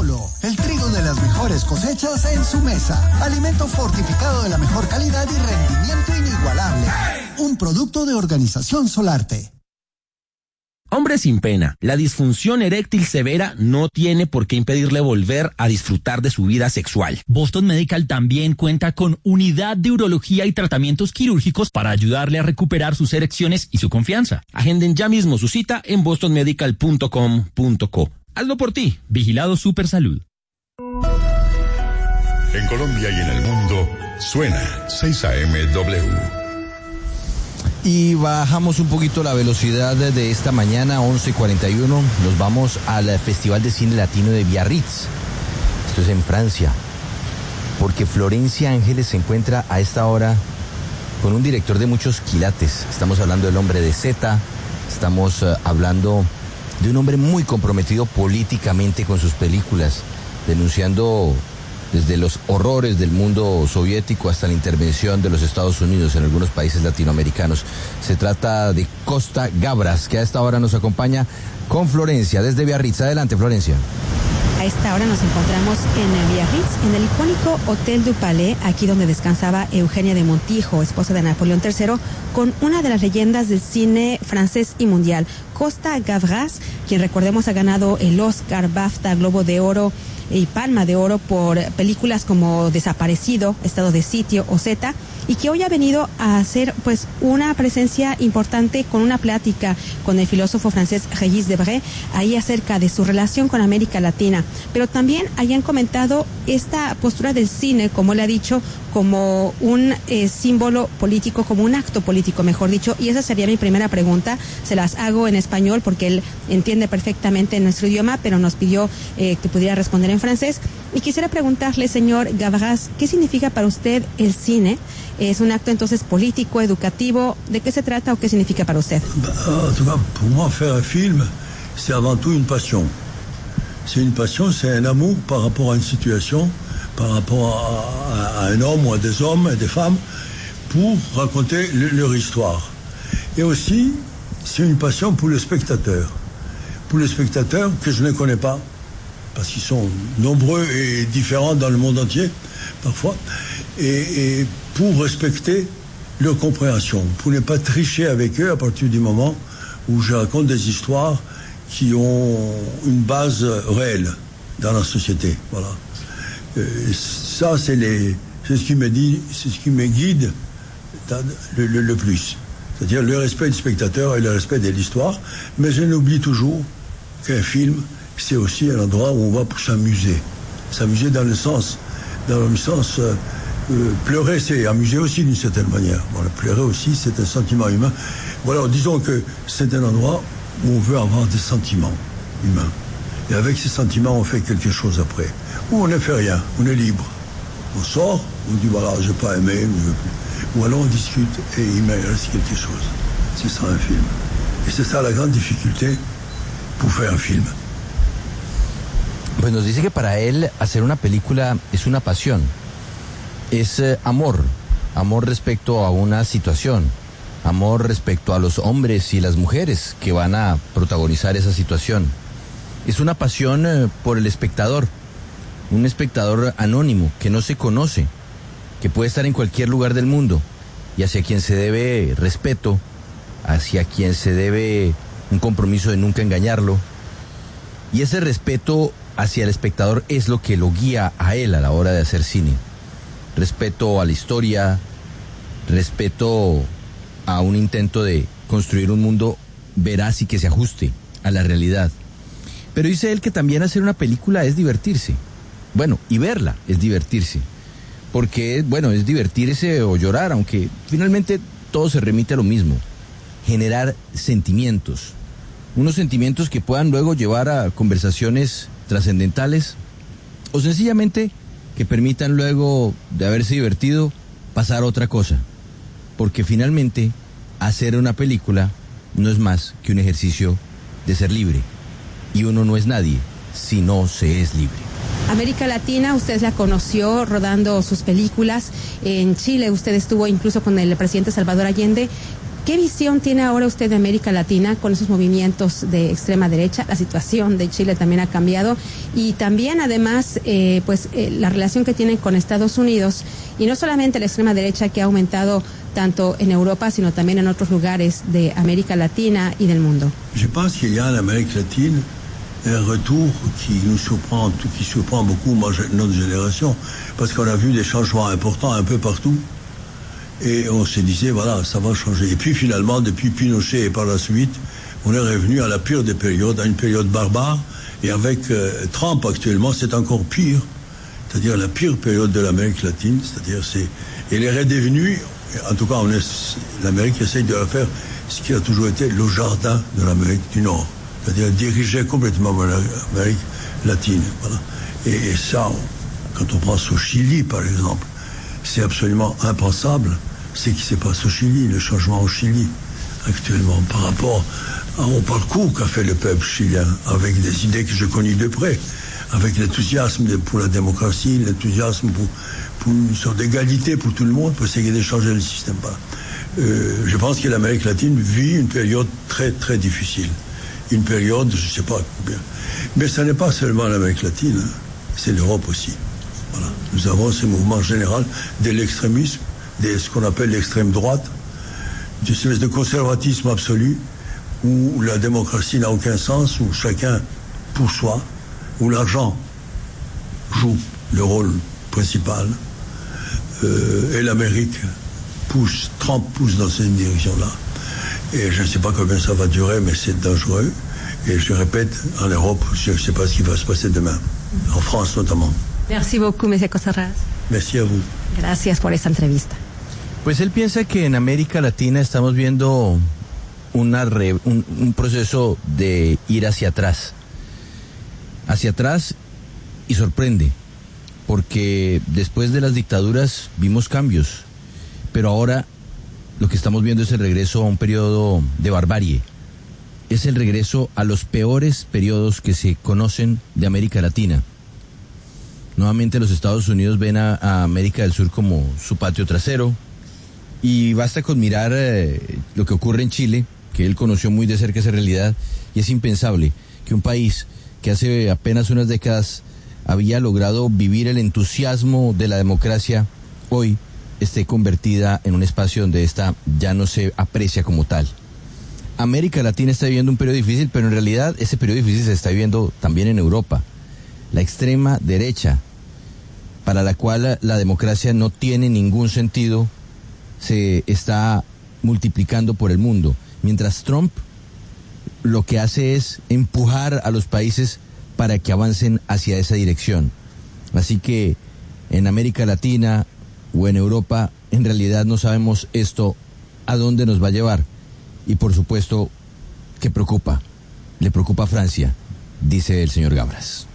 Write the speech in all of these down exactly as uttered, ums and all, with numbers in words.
Paulo, el trigo de las mejores cosechas en su mesa. Alimento fortificado de la mejor calidad y rendimiento inigualable. Un producto de Organización Solarte. Hombre sin pena, la disfunción eréctil severa no tiene por qué impedirle volver a disfrutar de su vida sexual. Boston Medical también cuenta con unidad de urología y tratamientos quirúrgicos para ayudarle a recuperar sus erecciones y su confianza. Agenden ya mismo su cita en boston medical punto com punto co. Hazlo por ti. Vigilado Supersalud. En Colombia y en el mundo, suena seis A M W. Y bajamos un poquito la velocidad de esta mañana, once cuarenta y uno. Nos vamos al Festival de Cine Latino de Biarritz. Esto es en Francia. Porque Florencia Ángeles se encuentra a esta hora con un director de muchos quilates. Estamos hablando del hombre de Z. Estamos uh, hablando de un hombre muy comprometido políticamente con sus películas, denunciando desde los horrores del mundo soviético hasta la intervención de los Estados Unidos en algunos países latinoamericanos. Se trata de Costa Gavras, que a esta hora nos acompaña con Florencia desde Biarritz. Adelante, Florencia. A esta hora nos encontramos en Biarritz, en el icónico Hotel du Palais, aquí donde descansaba Eugenia de Montijo, esposa de Napoleón tercero, con una de las leyendas del cine francés y mundial, Costa Gavras, quien recordemos ha ganado el Oscar, BAFTA, Globo de Oro y Palma de Oro por películas como Desaparecido, Estado de Sitio o Z, y que hoy ha venido a hacer pues una presencia importante con una plática con el filósofo francés Régis Debray, ahí acerca de su relación con América Latina. Pero también hayan comentado esta postura del cine, como él ha dicho, como un eh, símbolo político, como un acto político, mejor dicho, y esa sería mi primera pregunta. Se las hago en español porque él entiende perfectamente nuestro idioma, pero nos pidió eh, que pudiera responder en francés. Y quisiera preguntarle, señor Gavras, ¿qué significa para usted el cine? ¿Es un acto entonces político, educativo? ¿De qué se trata o qué significa para usted? En tout cas, pour moi, faire un film, c'est avant tout une passion. C'est une passion, c'est un amour par rapport à une situation, par rapport à, à, à un homme ou à des hommes et des femmes, pour raconter le, leur histoire. Et aussi, c'est une passion pour le spectateur. Pour le spectateur que je ne connais pas, parce qu'ils sont nombreux et différents dans le monde entier, parfois, et, et pour respecter leur compréhension, pour ne pas tricher avec eux à partir du moment où je raconte des histoires qui ont une base réelle dans la société. Voilà. Euh, ça, c'est, les, c'est, ce qui me dit, c'est ce qui me guide le, le, le plus. C'est-à-dire le respect du spectateur et le respect de l'histoire. Mais je n'oublie toujours qu'un film, c'est aussi un endroit où on va pour s'amuser. S'amuser dans le sens, dans le sens euh, euh, pleurer, c'est amuser aussi d'une certaine manière. Voilà, pleurer aussi, c'est un sentiment humain. Voilà, disons que c'est un endroit où on veut avoir des sentiments humains. Et avec ces sentiments, on fait quelque chose après. Ou on ne fait rien, on est libre. On sort, on dit voilà, je n'ai pas aimé, je veux plus. Ou alors on discute et il me reste quelque chose. C'est ça un film. Et c'est ça la grande difficulté pour faire un film. Pues nos dice que para él hacer una película es una pasión, es eh, amor, amor respecto a una situación, amor respecto a los hombres y las mujeres que van a protagonizar esa situación. Es una pasión eh, por el espectador, un espectador anónimo que no se conoce, que puede estar en cualquier lugar del mundo y hacia quien se debe respeto, hacia quien se debe un compromiso de nunca engañarlo. Y ese respeto hacia el espectador es lo que lo guía a él a la hora de hacer cine. Respeto a la historia, respeto a un intento de construir un mundo veraz y que se ajuste a la realidad. Pero dice él que también hacer una película es divertirse. Bueno, y verla es divertirse. Porque, bueno, es divertirse o llorar, aunque finalmente todo se remite a lo mismo. Generar sentimientos. Unos sentimientos que puedan luego llevar a conversaciones trascendentales o sencillamente que permitan luego de haberse divertido pasar a otra cosa. Porque finalmente hacer una película no es más que un ejercicio de ser libre. Y uno no es nadie si no se es libre. América Latina, usted la conoció rodando sus películas. En Chile usted estuvo incluso con el presidente Salvador Allende. ¿Qué visión tiene ahora usted de América Latina con esos movimientos de extrema derecha? La situación de Chile también ha cambiado y también además eh, pues eh, la relación que tienen con Estados Unidos, y no solamente la extrema derecha que ha aumentado tanto en Europa sino también en otros lugares de América Latina y del mundo. Je pense qu'il y a en Amérique latine un retour qui nous surprend, qui surprend beaucoup moi, notre génération, parce qu'on a vu des changements importants un peu partout, et on se disait, voilà, ça va changer. Et puis finalement, depuis Pinochet et par la suite, on est revenu à la pire des périodes, à une période barbare, et avec euh, Trump actuellement, c'est encore pire, c'est-à-dire la pire période de l'Amérique latine, c'est-à-dire c'est... Elle est redevenue, en tout cas, on est, l'Amérique essaye de faire ce qui a toujours été le jardin de l'Amérique du Nord, c'est-à-dire diriger complètement l'Amérique latine. Voilà. Et, et ça, quand on pense au Chili, par exemple, c'est absolument impensable ce qui se passe au Chili, le changement au Chili actuellement par rapport au parcours qu'a fait le peuple chilien, avec des idées que je connais de près, avec l'enthousiasme pour la démocratie, l'enthousiasme pour, pour une sorte d'égalité pour tout le monde, pour essayer de changer le système. Voilà. Euh, je pense que l'Amérique latine vit une période très très difficile. Une période, je ne sais pas combien. Mais ce n'est pas seulement l'Amérique latine, hein, c'est l'Europe aussi. Voilà. Nous avons ce mouvement général de l'extrémisme, de ce qu'on appelle l'extrême droite, d'une espèce de conservatisme absolu, où la démocratie n'a aucun sens, où chacun pour soi, où l'argent joue le rôle principal, euh, et l'Amérique pousse, Trump pousse dans cette direction-là. Et je ne sais pas combien ça va durer, mais c'est dangereux. Et je répète, en Europe, je ne sais pas ce qui va se passer demain, en France notamment. Merci beaucoup, M. Cosarras. Merci a vous. Gracias por esta entrevista. Pues él piensa que en América Latina estamos viendo una re, un, un proceso de ir hacia atrás. Hacia atrás, y sorprende, porque después de las dictaduras vimos cambios, pero ahora lo que estamos viendo es el regreso a un periodo de barbarie. Es el regreso a los peores periodos que se conocen de América Latina. Nuevamente los Estados Unidos ven a, a América del Sur como su patio trasero, y basta con mirar eh, lo que ocurre en Chile, que él conoció muy de cerca esa realidad, y es impensable que un país que hace apenas unas décadas había logrado vivir el entusiasmo de la democracia, hoy esté convertida en un espacio donde esta ya no se aprecia como tal. América Latina está viviendo un periodo difícil, pero en realidad ese periodo difícil se está viviendo también en Europa. La extrema derecha, para la cual la democracia no tiene ningún sentido, se está multiplicando por el mundo, mientras Trump lo que hace es empujar a los países para que avancen hacia esa dirección. Así que en América Latina o en Europa, en realidad no sabemos esto a dónde nos va a llevar. Y por supuesto que preocupa, le preocupa a Francia, dice el señor Gabras.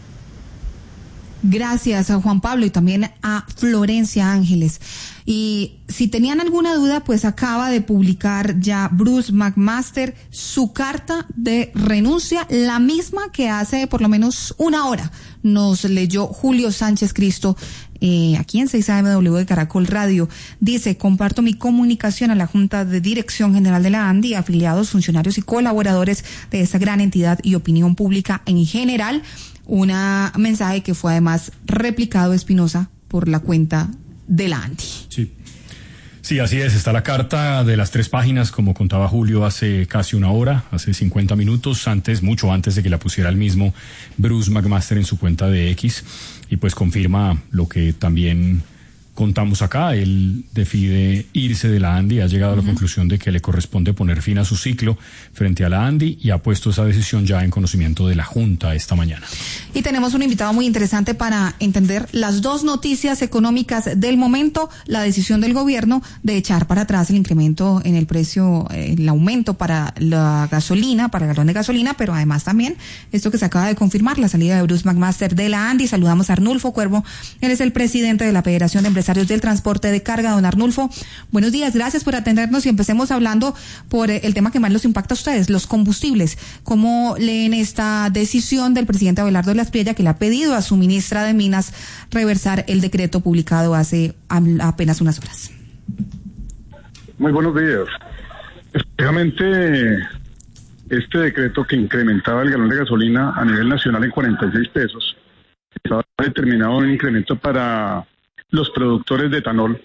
Gracias a Juan Pablo y también a Florencia Ángeles. Y si tenían alguna duda, pues acaba de publicar ya Bruce McMaster su carta de renuncia, la misma que hace por lo menos una hora nos leyó Julio Sánchez Cristo eh, aquí en seis A M W de Caracol Radio. Dice: comparto mi comunicación a la Junta de Dirección General de la ANDI, afiliados, funcionarios y colaboradores de esta gran entidad y opinión pública en general. Un mensaje que fue además replicado, Espinosa, por la cuenta de la ANDI. Sí. Sí, así es. Está la carta de las tres páginas, como contaba Julio, hace casi una hora, hace cincuenta minutos, antes, mucho antes de que la pusiera el mismo Bruce McMaster en su cuenta de X, y pues confirma lo que también contamos acá. Él decide irse de la ANDI, ha llegado a la uh-huh. conclusión de que le corresponde poner fin a su ciclo frente a la ANDI, y ha puesto esa decisión ya en conocimiento de la Junta esta mañana. Y tenemos un invitado muy interesante para entender las dos noticias económicas del momento: la decisión del gobierno de echar para atrás el incremento en el precio, el aumento para la gasolina, para el galón de gasolina, pero además también esto que se acaba de confirmar, la salida de Bruce McMaster de la ANDI. Saludamos a Arnulfo Cuervo, él es el presidente de la Federación de Empresarios del Transporte de Carga. Don Arnulfo, buenos días, gracias por atendernos, y empecemos hablando por el tema que más los impacta a ustedes, los combustibles. ¿Cómo leen esta decisión del presidente Abelardo Las Priella, que le ha pedido a su ministra de Minas reversar el decreto publicado hace apenas unas horas? Muy buenos días. Es Realmente este decreto que incrementaba el galón de gasolina a nivel nacional en cuarenta y seis pesos estaba determinado un incremento para los productores de etanol.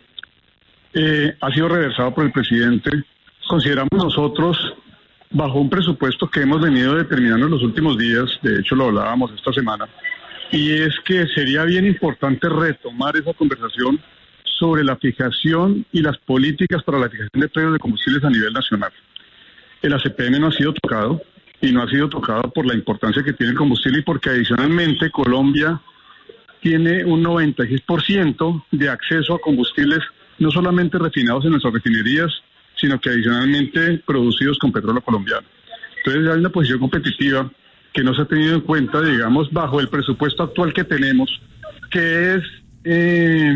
Eh, ha sido reversado por el presidente. Consideramos nosotros, bajo un presupuesto que hemos venido determinando en los últimos días, de hecho lo hablábamos esta semana, y es que sería bien importante retomar esa conversación sobre la fijación y las políticas para la fijación de precios de combustibles a nivel nacional. El A C P M no ha sido tocado, y no ha sido tocado por la importancia que tiene el combustible y porque adicionalmente Colombia tiene un noventa y seis por ciento de acceso a combustibles no solamente refinados en nuestras refinerías, sino que adicionalmente producidos con petróleo colombiano. Entonces hay una posición competitiva que no se ha tenido en cuenta, digamos, bajo el presupuesto actual que tenemos, que es eh,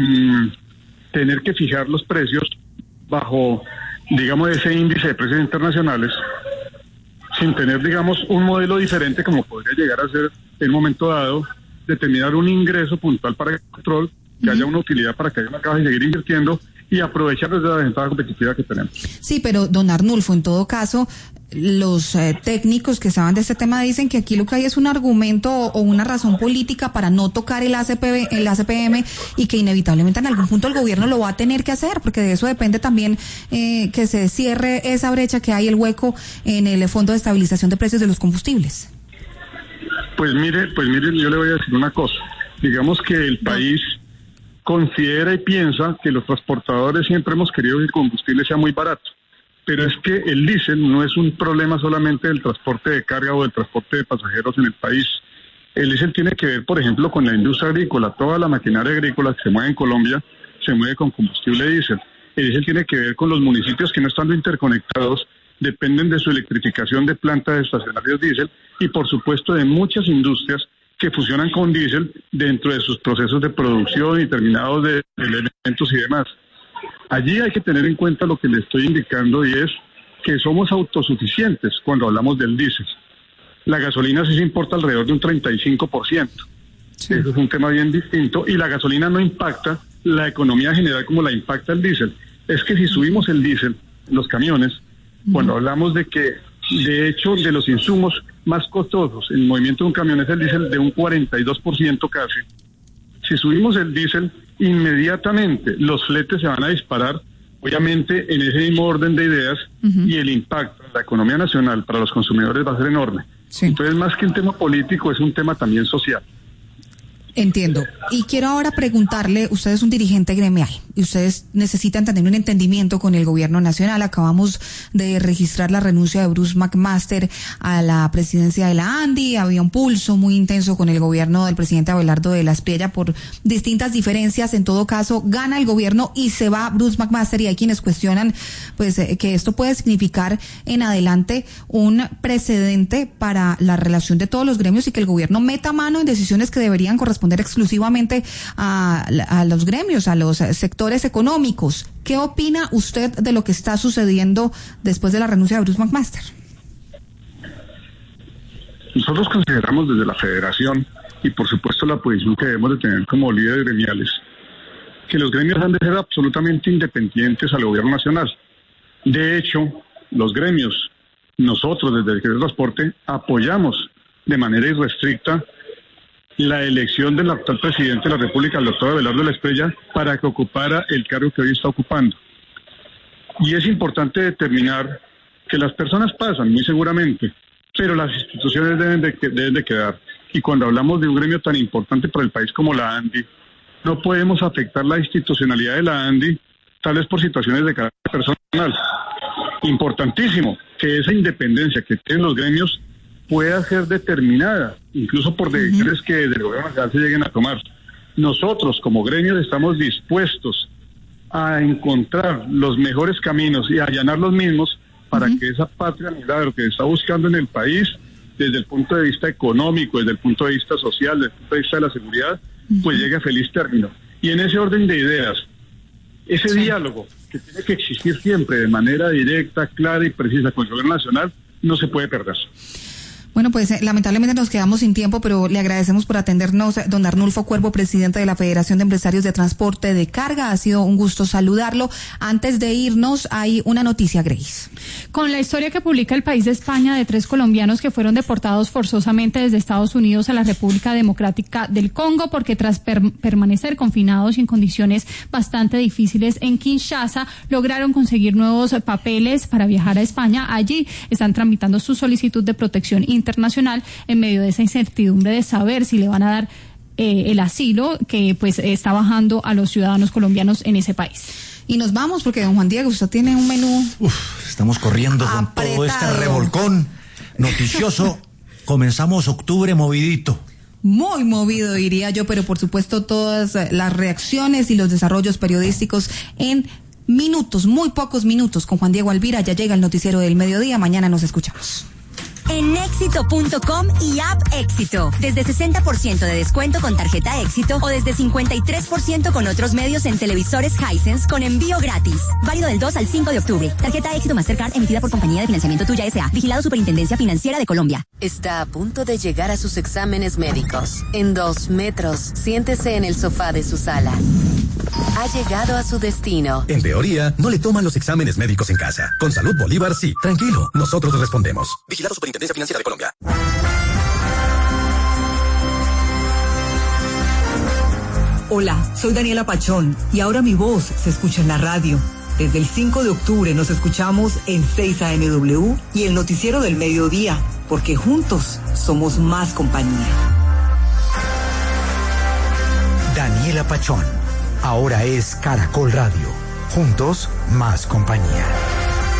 tener que fijar los precios bajo, digamos, ese índice de precios internacionales, sin tener, digamos, un modelo diferente como podría llegar a ser en un momento dado, determinar un ingreso puntual para el control, que uh-huh. haya una utilidad para que haya una caja y seguir invirtiendo y aprovechar desde la ventaja competitiva que tenemos. Sí, pero don Arnulfo, en todo caso, los eh, técnicos que saben de este tema dicen que aquí lo que hay es un argumento o, o una razón política para no tocar el A C P, el A C P M y que inevitablemente en algún punto el gobierno lo va a tener que hacer, porque de eso depende también eh, que se cierre esa brecha que hay, el hueco en el Fondo de Estabilización de Precios de los Combustibles. Pues mire, pues mire, yo le voy a decir una cosa. Digamos que el país considera y piensa que los transportadores siempre hemos querido que el combustible sea muy barato, pero es que el diésel no es un problema solamente del transporte de carga o del transporte de pasajeros en el país. El diésel tiene que ver, por ejemplo, con la industria agrícola. Toda la maquinaria agrícola que se mueve en Colombia se mueve con combustible diésel. El diésel tiene que ver con los municipios que no estando interconectados dependen de su electrificación de plantas de estacionarios diésel y, por supuesto, de muchas industrias que funcionan con diésel dentro de sus procesos de producción y terminados de elementos y demás. Allí hay que tener en cuenta lo que le estoy indicando y es que somos autosuficientes cuando hablamos del diésel. La gasolina sí se importa alrededor de un treinta y cinco por ciento. Sí. Eso es un tema bien distinto y la gasolina no impacta la economía general como la impacta el diésel. Es que si subimos el diésel en los camiones, uh-huh. cuando hablamos de que de hecho de los insumos más costosos en el movimiento de un camión es el diésel de un cuarenta y dos por ciento casi. Si subimos el diésel, inmediatamente los fletes se van a disparar, obviamente en ese mismo orden de ideas, uh-huh. y el impacto en la economía nacional para los consumidores va a ser enorme. Sí. Entonces, más que un tema político, es un tema también social. Entiendo. Y quiero ahora preguntarle, usted es un dirigente gremial y ustedes necesitan tener un entendimiento con el gobierno nacional. Acabamos de registrar la renuncia de Bruce McMaster a la presidencia de la ANDI. Había un pulso muy intenso con el gobierno del presidente Abelardo de la Espriella por distintas diferencias. En todo caso, gana el gobierno y se va Bruce McMaster y hay quienes cuestionan pues eh, que esto puede significar en adelante un precedente para la relación de todos los gremios y que el gobierno meta mano en decisiones que deberían corresponder exclusivamente a, a los gremios, a los sectores económicos. ¿Qué opina usted de lo que está sucediendo después de la renuncia de Bruce McMaster? Nosotros consideramos desde la federación y por supuesto la posición que debemos de tener como líderes gremiales que los gremios han de ser absolutamente independientes al gobierno nacional. De hecho, los gremios, nosotros desde el transporte apoyamos de manera irrestricta la elección del actual presidente de la República, el doctor Abelardo de la Espriella, para que ocupara el cargo que hoy está ocupando. Y es importante determinar que las personas pasan, muy seguramente, pero las instituciones deben de, deben de quedar. Y cuando hablamos de un gremio tan importante para el país como la ANDI, no podemos afectar la institucionalidad de la ANDI, tal vez por situaciones de carácter personal. Importantísimo que esa independencia que tienen los gremios pueda ser determinada, incluso por decisiones uh-huh. que desde el gobierno nacional se lleguen a tomar. Nosotros, como gremios, estamos dispuestos a encontrar los mejores caminos y a allanar los mismos para uh-huh. que esa patria milagro que se está buscando en el país, desde el punto de vista económico, desde el punto de vista social, desde el punto de vista de la seguridad, uh-huh. pues llegue a feliz término. Y en ese orden de ideas, ese sí. diálogo que tiene que existir siempre de manera directa, clara y precisa con el gobierno nacional, no se puede perder. Bueno, pues eh, lamentablemente nos quedamos sin tiempo, pero le agradecemos por atendernos, don Arnulfo Cuervo, presidente de la Federación de Empresarios de Transporte de Carga. Ha sido un gusto saludarlo. Antes de irnos, hay una noticia, Grace. Con la historia que publica El País de España de tres colombianos que fueron deportados forzosamente desde Estados Unidos a la República Democrática del Congo, porque tras per- permanecer confinados y en condiciones bastante difíciles en Kinshasa, lograron conseguir nuevos papeles para viajar a España. Allí están tramitando su solicitud de protección internacional en medio de esa incertidumbre de saber si le van a dar eh, el asilo que pues está bajando a los ciudadanos colombianos en ese país. Y nos vamos porque, don Juan Diego, usted tiene un menú. Uf, estamos corriendo con apretado. todo este revolcón noticioso. Comenzamos octubre movidito. Muy movido, diría yo, pero por supuesto todas las reacciones y los desarrollos periodísticos en minutos, muy pocos minutos. Con Juan Diego Alvira ya llega el noticiero del mediodía. Mañana nos escuchamos. En éxito punto com y App Éxito. Desde sesenta por ciento de descuento con tarjeta Éxito o desde cincuenta y tres por ciento con otros medios en televisores Hisense con envío gratis. Válido del dos al cinco de octubre. Tarjeta Éxito Mastercard emitida por Compañía de Financiamiento Tuya S A. Vigilado Superintendencia Financiera de Colombia. Está a punto de llegar a sus exámenes médicos. En dos metros, siéntese en el sofá de su sala. Ha llegado a su destino. En teoría, no le toman los exámenes médicos en casa. Con Salud Bolívar, sí. Tranquilo, nosotros respondemos. Vigilado Superintendencia Financiera de Colombia. Hola, soy Daniela Pachón y ahora mi voz se escucha en la radio. Desde el cinco de octubre nos escuchamos en seis A M W y el noticiero del mediodía, porque juntos somos más compañía. Daniela Pachón, ahora es Caracol Radio. Juntos, más compañía.